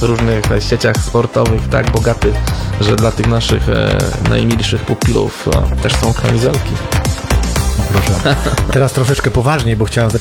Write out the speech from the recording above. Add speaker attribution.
Speaker 1: różnych sieciach sportowych tak bogaty, że dla tych naszych najmilszych pupilów też są kamizelki.
Speaker 2: Proszę. Teraz troszeczkę poważniej, bo chciałem